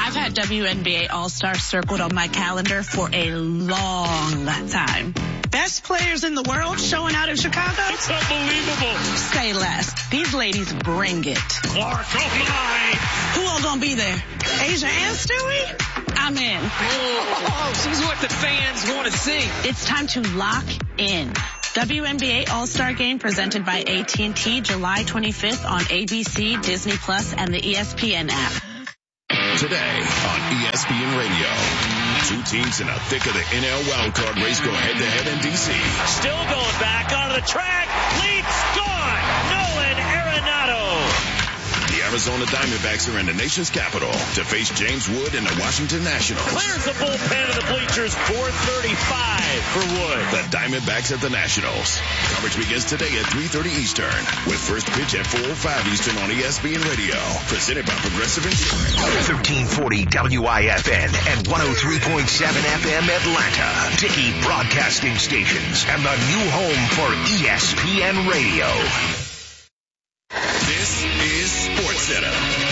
I've had WNBA All-Star circled on my calendar for a long time. Best players in the world showing out in Chicago? It's unbelievable. Say less. These ladies bring it. Clark, oh my. Who all gonna be there? Asia and Stewie? I'm in. Oh, she's what the fans want to see. It's time to lock in. WNBA All-Star Game presented by AT&T July 25th on ABC, Disney Plus, and the ESPN app. Today on ESPN Radio. Two teams in the thick of the NL wildcard race go head-to-head in D.C. Still going back onto the track. Leaps gone. Nolan Arenado. The Arizona Diamondbacks are in the nation's capital to face James Wood and the Washington Nationals. Clears the bullpen of the bleachers. 4:35 for Wood. The Diamondbacks at the Nationals. Coverage begins today at 3:30 Eastern with first pitch at 4:05 Eastern on ESPN Radio. Presented by Progressive Insurance. 1340 WIFN and 103.7 FM Atlanta. Dickey Broadcasting Stations and the new home for ESPN Radio. This is SportsCenter.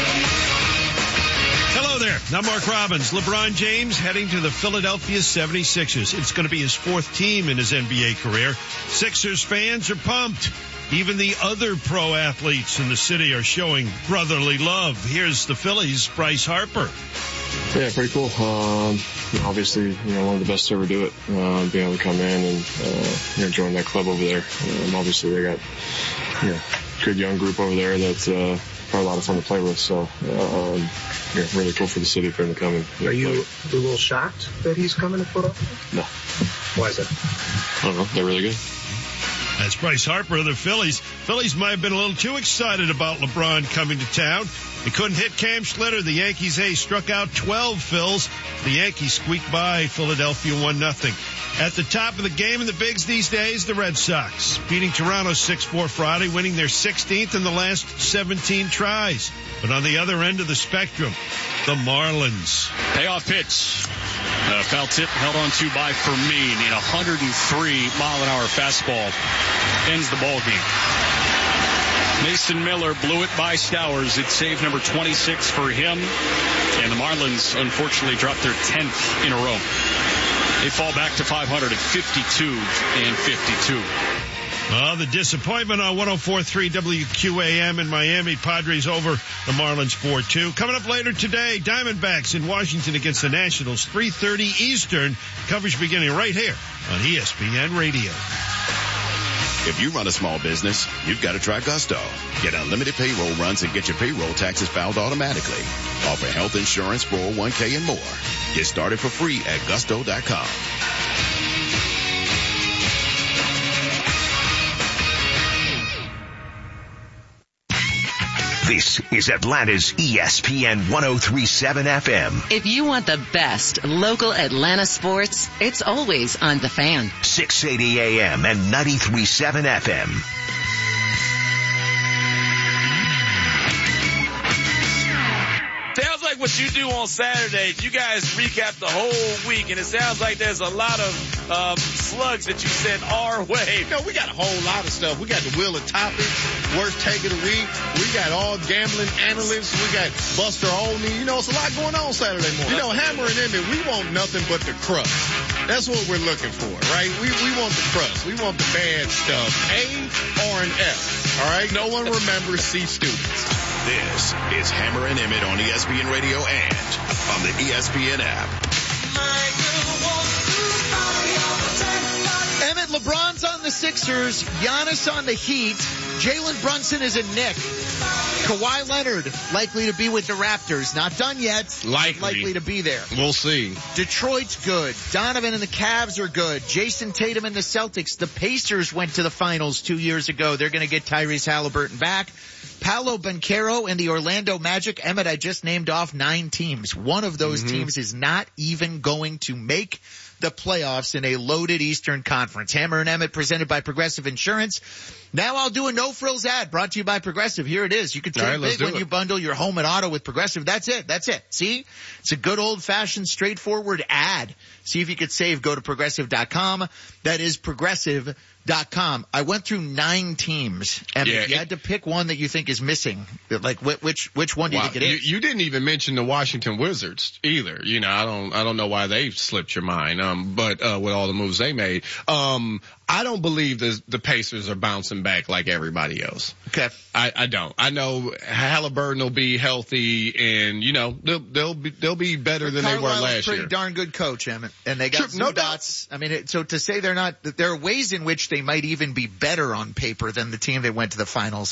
Hello there. I'm Mark Robbins. LeBron James heading to the Philadelphia 76ers. It's going to be his fourth team in his NBA career. Sixers fans are pumped. Even the other pro athletes in the city are showing brotherly love. Here's the Phillies' Bryce Harper. Yeah, pretty cool. Obviously, one of the best to ever do it. Being able to come in and, join that club over there. Obviously, they got, good young group over there that's probably a lot of fun to play with. So, really cool for the city for him to come in. Are you a little shocked that he's coming to Philadelphia? No. Why is that? I don't know. They're really good. That's Bryce Harper of the Phillies. Phillies might have been a little too excited about LeBron coming to town. They couldn't hit Cam Schlitter. The Yankees ace struck out 12 Phils. The Yankees squeaked by Philadelphia 1-0. At the top of the game in the bigs these days, the Red Sox beating Toronto 6-4 Friday, winning their 16th in the last 17 tries. But on the other end of the spectrum, the Marlins. Payoff pitch. Foul tip held on to by Fermin in 103-mile-an-hour fastball. Ends the ball game. Mason Miller blew it by Stowers. It's save number 26 for him. And the Marlins, unfortunately, dropped their 10th in a row. They fall back to 500 at 52 and 52. The disappointment on 104.3 WQAM in Miami. Padres over the Marlins 4-2. Coming up later today, Diamondbacks in Washington against the Nationals, 3:30 Eastern. Coverage beginning right here on ESPN Radio. If you run a small business, you've got to try Gusto. Get unlimited payroll runs and get your payroll taxes filed automatically. Offer health insurance, 401k, and more. Get started for free at gusto.com. This is Atlanta's ESPN 103.7 FM. If you want the best local Atlanta sports, it's always on The Fan. 680 AM and 93.7 FM. Sounds like what you do on Saturdays, you guys recap the whole week, and it sounds like there's a lot of slugs that you send our way. We got a whole lot of stuff. We got the Wheel of Topics, Worst Take of the Week. We got all gambling analysts. We got Buster Olney. It's a lot going on Saturday morning. Hammer and Emmett, we want nothing but the crust. That's what we're looking for, right? We want the crust. We want the bad stuff. A or an F, all right? No one remembers C students. This is Hammer and Emmett on ESPN Radio and on the ESPN app. Emmett, LeBron's on the Sixers, Giannis on the Heat, Jalen Brunson is a Knick, Kawhi Leonard likely to be with the Raptors. Not done yet. Likely to be there. We'll see. Detroit's good. Donovan and the Cavs are good. Jason Tatum and the Celtics. The Pacers went to the finals 2 years ago. They're going to get Tyrese Halliburton back. Paolo Banchero and the Orlando Magic. Emmett, I just named off 9 teams. One of those teams is not even going to make the playoffs in a loaded Eastern Conference. Hammer and Emmett presented by Progressive Insurance. Now I'll do a no-frills ad brought to you by Progressive. Here it is. You can save big when you bundle your home and auto with Progressive. That's it. See? It's a good old-fashioned, straightforward ad. See if you could save. Go to Progressive.com. That is Progressive.com. .com. I went through 9 teams, and if you had to pick one that you think is missing, like which one do you think it is? You didn't even mention the Washington Wizards either. You know, I don't know why they've slipped your mind. But with all the moves they made, I don't believe the Pacers are bouncing back like everybody else. Okay. I don't. I know Halliburton will be healthy, and you know they'll be better than they were last year. Pretty darn good coach, Emmett, and they got Zubac. I mean, so to say they're not, there are ways in which they might even be better on paper than the team that went to the finals.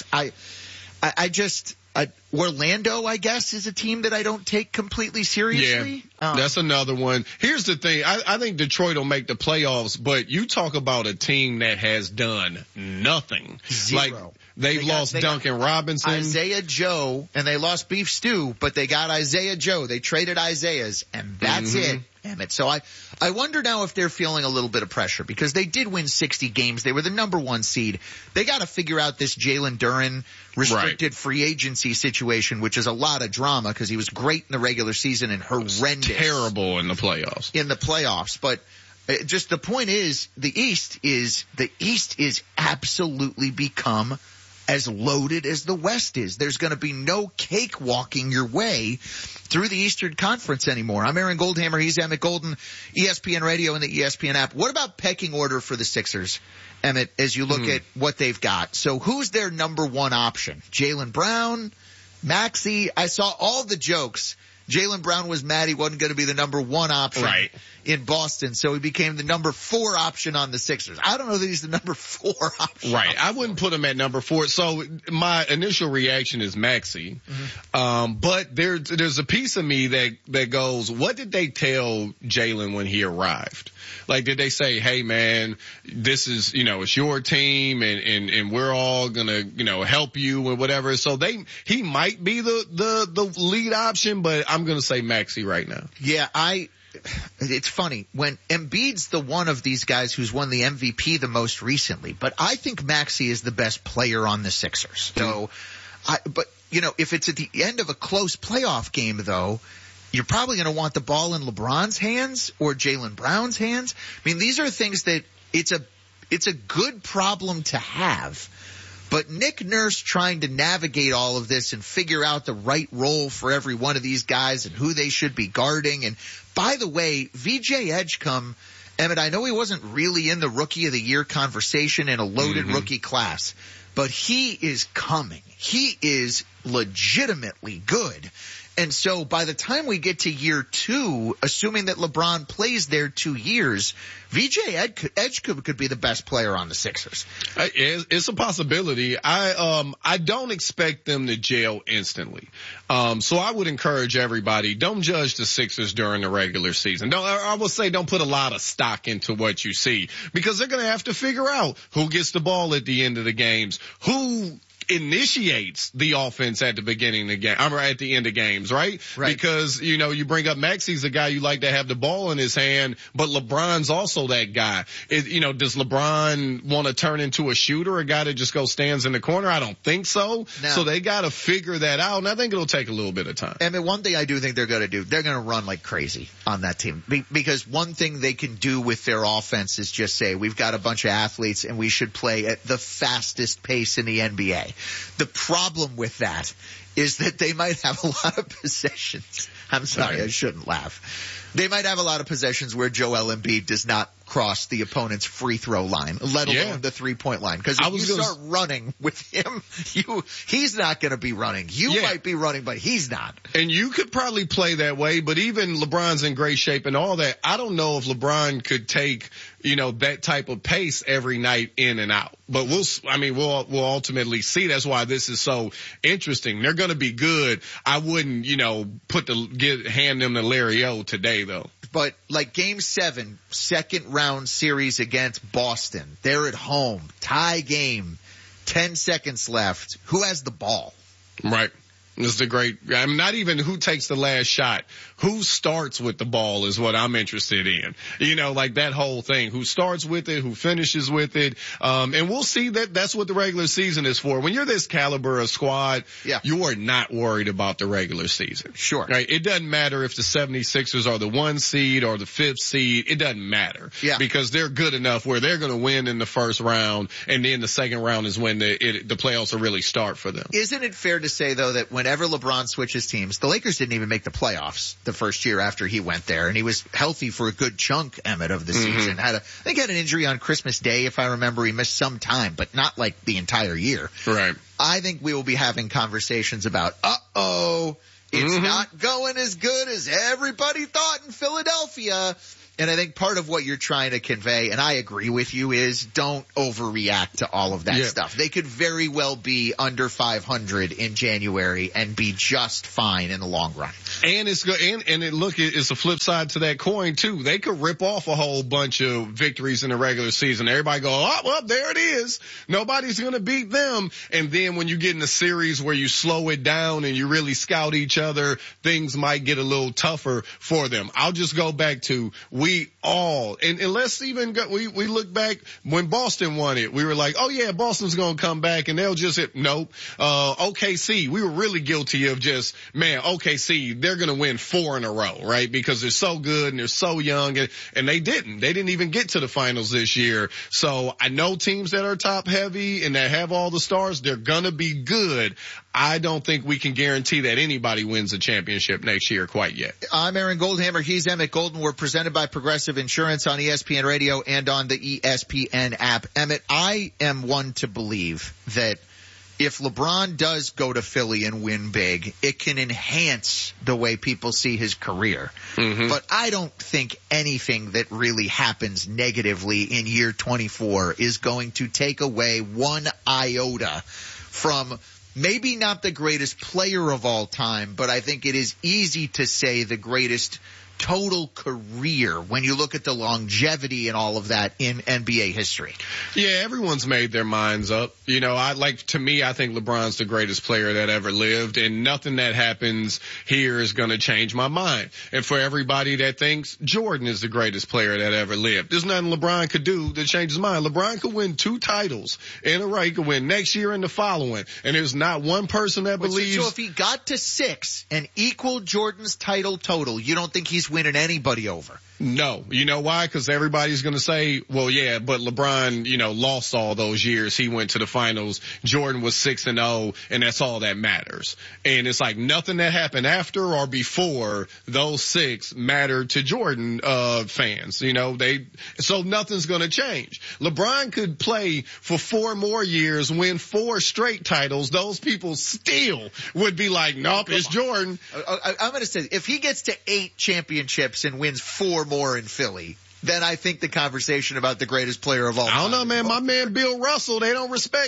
Orlando, I guess, is a team that I don't take completely seriously. Yeah, that's another one. Here's the thing. I think Detroit will make the playoffs, but you talk about a team that has done nothing. Zero. Like, they lost Duncan Robinson. Isaiah Joe, and they lost Beef Stew, but they got Isaiah Joe. They traded Isaiah's, and that's it. Damn it. So I wonder now if they're feeling a little bit of pressure because they did win 60 games. They were the number 1 seed. They got to figure out this Jalen Duren restricted free agency situation, which is a lot of drama because he was great in the regular season and horrendous. Terrible in the playoffs. But just the point is, the East is absolutely become as loaded as the West is. There's going to be no cakewalking your way through the Eastern Conference anymore. I'm Aaron Goldhammer. He's Emmett Golden, ESPN Radio and the ESPN app. What about pecking order for the Sixers, Emmett, as you look at what they've got? So who's their number 1 option? Jaylen Brown, Maxey? I saw all the jokes. Jaylen Brown was mad he wasn't going to be the number 1 option in Boston, so he became the number 4 option on the Sixers. I don't know that he's the number 4 option. Right. I wouldn't put him at number 4. So my initial reaction is Maxey. But there's a piece of me that goes, what did they tell Jaylen when he arrived? Like, did they say, hey man, this is, it's your team and we're all gonna, help you or whatever. So he might be the lead option, but I'm gonna say Maxey right now. Yeah, it's funny when Embiid's the one of these guys who's won the MVP the most recently, but I think Maxey is the best player on the Sixers. So, if it's at the end of a close playoff game though, you're probably going to want the ball in LeBron's hands or Jaylen Brown's hands. I mean, these are things that it's a good problem to have. But Nick Nurse trying to navigate all of this and figure out the right role for every one of these guys and who they should be guarding. And by the way, VJ Edgecombe, Emmett, I know he wasn't really in the Rookie of the Year conversation in a loaded rookie class, but he is coming. He is legitimately good. And so by the time we get to year 2, assuming that LeBron plays there 2 years, VJ Edgecombe could be the best player on the Sixers. It's a possibility. I don't expect them to gel instantly. So I would encourage everybody, don't judge the Sixers during the regular season. I will say don't put a lot of stock into what you see because they're going to have to figure out who gets the ball at the end of the games, who initiates the offense at the beginning of the game, or at the end of games, right? Because, you bring up Maxey's a guy you like to have the ball in his hand, but LeBron's also that guy. Does LeBron want to turn into a shooter, a guy that just stands in the corner? I don't think so. So they got to figure that out, and I think it'll take a little bit of time. I mean, one thing I do think they're going to do, they're going to run like crazy on that team because one thing they can do with their offense is just say, we've got a bunch of athletes and we should play at the fastest pace in the NBA. The problem with that is that they might have a lot of possessions. I'm sorry, I shouldn't laugh. They might have a lot of possessions where Joel Embiid does not cross the opponent's free throw line, let alone the 3-point line. Because if you start running with him, he's not going to be running. You might be running, but he's not. And you could probably play that way, but even LeBron's in great shape and all that. I don't know if LeBron could take, that type of pace every night in and out. But we'll ultimately see. That's why this is so interesting. They're going to be good. I wouldn't, hand them to Larry O today though. But like game 7, second round series against Boston, they're at home, tie game, 10 seconds left. Who has the ball? Right. It's the great, I mean, not even who takes the last shot. Who starts with the ball is what I'm interested in. You know, like that whole thing. Who starts with it, who finishes with it. And we'll see that's what the regular season is for. When you're this caliber of squad, you are not worried about the regular season. Sure. Right? It doesn't matter if the 76ers are the 1 seed or the 5th seed. It doesn't matter. Yeah. Because they're good enough where they're going to win in the first round, and then the second round is when the playoffs will really start for them. Isn't it fair to say, though, that whenever LeBron switches teams, the Lakers didn't even make the playoffs the first year after he went there, and he was healthy for a good chunk, Emmett, of the season. I think he had an injury on Christmas Day, if I remember. He missed some time, but not like the entire year. Right. I think we will be having conversations about, it's not going as good as everybody thought in Philadelphia. And I think part of what you're trying to convey, and I agree with you, is don't overreact to all of that stuff. They could very well be under 500 in January and be just fine in the long run. And it's good. And it's a flip side to that coin too. They could rip off a whole bunch of victories in the regular season. Everybody go, oh, well, there it is. Nobody's going to beat them. And then when you get in a series where you slow it down and you really scout each other, things might get a little tougher for them. I'll just go back to we let's even go, we look back when Boston won it. We were like, oh yeah, Boston's going to come back and they'll just hit. Nope. OKC, we were really guilty of just, man, OKC, they're going to win 4 in a row, right? Because they're so good and they're so young, and they didn't even get to the finals this year. So I know teams that are top heavy and that have all the stars, they're going to be good. I don't think we can guarantee that anybody wins a championship next year quite yet. I'm Aaron Goldhammer. He's Emmett Golden. We're presented by Progressive Insurance on ESPN Radio and on the ESPN app. Emmett, I am one to believe that if LeBron does go to Philly and win big, it can enhance the way people see his career. But I don't think anything that really happens negatively in year 24 is going to take away one iota from maybe not the greatest player of all time, but I think it is easy to say the greatest total career when you look at the longevity and all of that in NBA history. Yeah, everyone's made their minds up. You know, I think LeBron's the greatest player that ever lived, and nothing that happens here is going to change my mind. And for everybody that thinks Jordan is the greatest player that ever lived, there's nothing LeBron could do to change his mind. LeBron could win 2 titles in a row. He could win next year and the following. And there's not one person that believes. So if he got to 6 and equaled Jordan's title total, you don't think he's winning anybody over? No. You know why? Because everybody's going to say, well, yeah, but LeBron, lost all those years. He went to the finals. Jordan was 6-0, and that's all that matters. And it's like nothing that happened after or before those 6 mattered to Jordan fans. So nothing's going to change. LeBron could play for 4 more years, win 4 straight titles. Those people still would be like, nope, it's Jordan. I'm going to say, if he gets to 8 championships and wins 4 more in Philly, then I think the conversation about the greatest player of all time. I don't know, man. My man Bill Russell, they don't respect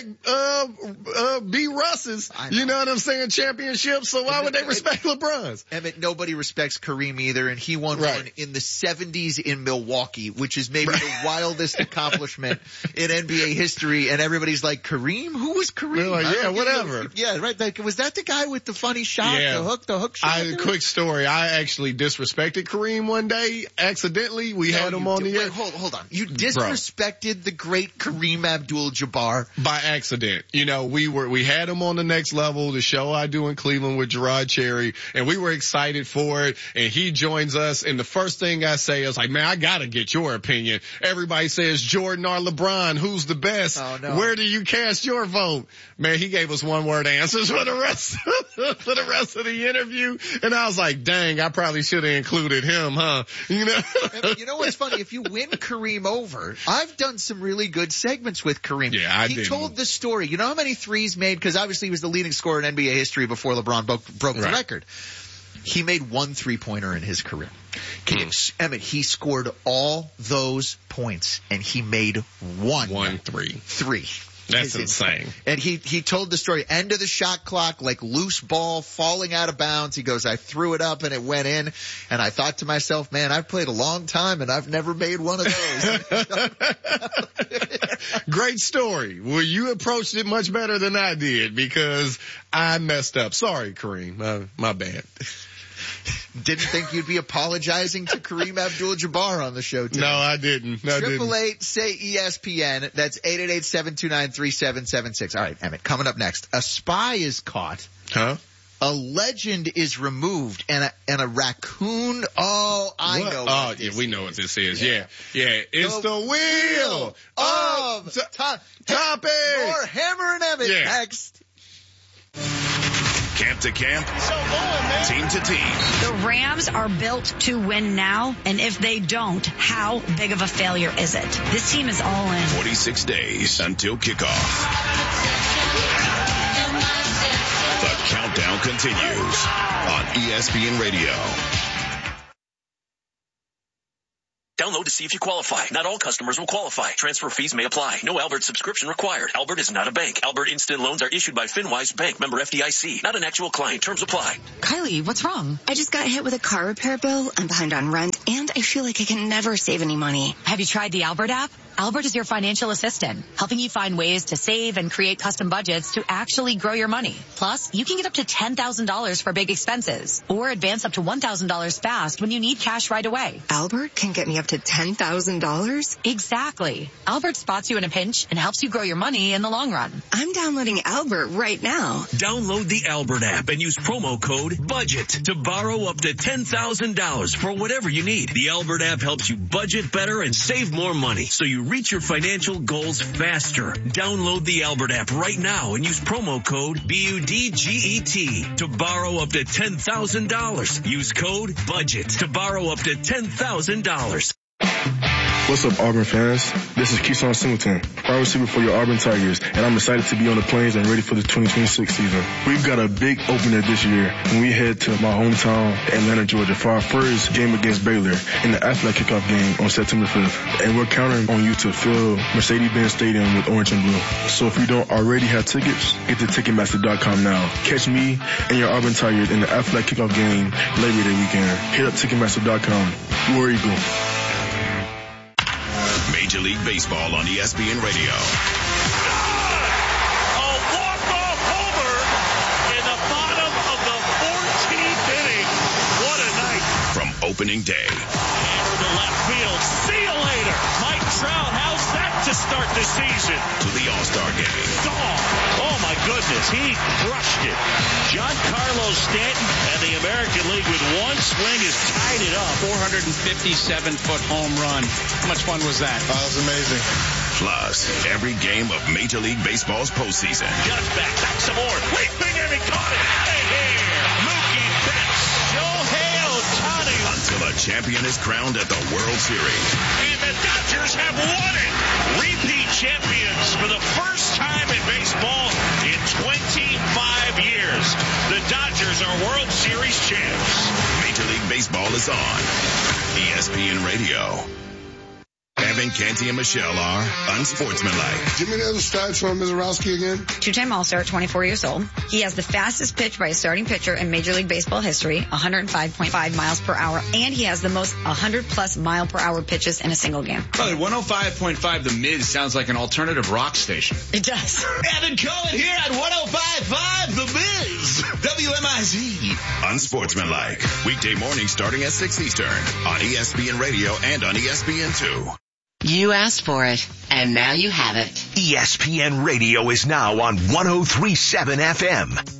B. Russ's. You know what I'm saying? Championships. So why would they respect LeBron's? Emmett, nobody respects Kareem either, and he won one in the 70s in Milwaukee, which is maybe the wildest accomplishment in NBA history. And everybody's like, Kareem? Who was Kareem? Like, yeah, whatever. Yeah, right. Like, was that the guy with the funny shot? Yeah. The hook shot? Quick story. I actually disrespected Kareem one day accidentally. We had him on the air. Wait, hold on. You disrespected the great Kareem Abdul-Jabbar by accident. We had him on The Next Level, the show I do in Cleveland with Gerard Cherry, and we were excited for it. And he joins us, and the first thing I say is like, man, I gotta get your opinion. Everybody says Jordan or LeBron, who's the best? Oh, no. Where do you cast your vote? Man, he gave us one-word answers for the rest of the interview, and I was like, dang, I probably should have included him, huh? You know what's funny? If you win Kareem over, I've done some really good segments with Kareem. Yeah, He told the story. You know how many threes made? Because obviously he was the leading scorer in NBA history before LeBron broke the record. He made 1 3-pointer in his career. Emmett, he scored all those points, and he made 1 3. That's insane. And he told the story, end of the shot clock, like loose ball falling out of bounds. He goes, I threw it up and it went in. And I thought to myself, man, I've played a long time and I've never made one of those. Great story. Well, you approached it much better than I did because I messed up. Sorry, Kareem. My bad. Didn't think you'd be apologizing to Kareem Abdul-Jabbar on the show today. No, I didn't. 888 say ESPN. That's 888-729-3776. All right, Emmett, coming up next. A spy is caught. Huh? A legend is removed and a raccoon. Oh, I know. Oh, yeah, we know what this is. Yeah. It's the wheel of topic. More Hammer and Emmett next. Camp to camp, team to team. The Rams are built to win now, and if they don't, how big of a failure is it? This team is all in. 46 days until kickoff. The countdown continues on ESPN Radio. Download to see if you qualify. Not all customers will qualify. Transfer fees may apply. No Albert subscription required. Albert is not a bank. Albert Instant Loans are issued by FinWise Bank, member FDIC. Not an actual client. Terms apply. Kylie, what's wrong? I just got hit with a car repair bill. I'm behind on rent, and I feel like I can never save any money. Have you tried the Albert app? Albert is your financial assistant, helping you find ways to save and create custom budgets to actually grow your money. Plus, you can get up to $10,000 for big expenses or advance up to $1,000 fast when you need cash right away. Albert can get me up to $10,000? Exactly. Albert spots you in a pinch and helps you grow your money in the long run. I'm downloading Albert right now. Download the Albert app and use promo code BUDGET to borrow up to $10,000 for whatever you need. The Albert app helps you budget better and save more money so you reach your financial goals faster. Download the Albert app right now and use promo code BUDGET to borrow up to $10,000. Use code BUDGET to borrow up to $10,000. What's up, Auburn fans? This is Keyshawn Singleton, wide receiver for your Auburn Tigers, and I'm excited to be on the plains and ready for the 2026 season. We've got a big opener this year when we head to my hometown, Atlanta, Georgia, for our first game against Baylor in the Athletic Kickoff game on September 5th. And we're counting on you to fill Mercedes-Benz Stadium with orange and blue. So if you don't already have tickets, get to Ticketmaster.com now. Catch me and your Auburn Tigers in the Athletic Kickoff game Labor Day weekend. Hit up Ticketmaster.com. War Eagle. Major League Baseball on ESPN Radio. A walk-off homer in the bottom of the 14th inning. What a night. From opening day. Hammer to left field. See you later. Mike Trout, how's that to start the season? To the All-Star game. Gone. Oh, my goodness. He crushed it. Giancarlo Stanton and the American League with one swing has tied it up. 457-foot home run. How much fun was that? That was amazing. Plus, every game of Major League Baseball's postseason. Just back some more. Leaping and he caught it. Out of here. Mookie Betts. Shohei Ohtani. Until a champion is crowned at the World Series. And the Dodgers have won it. Repeat champions for the first time in baseball in 25 years. The Dodgers are World Series champs. Major League Baseball is on ESPN Radio. Evan, Canty, and Michelle are unsportsmanlike. Give me the other stats from Mizorowski again. Two-time All-Star, 24 years old. He has the fastest pitch by a starting pitcher in Major League Baseball history, 105.5 miles per hour, and he has the most 100-plus mile-per-hour pitches in a single game. By the way, 105.5 The Miz sounds like an alternative rock station. It does. Evan Cohen here at 105.5 The Miz, WMIZ. Unsportsmanlike. Weekday morning starting at 6 Eastern on ESPN Radio and on ESPN2. You asked for it, and now you have it. ESPN Radio is now on 103.7 FM.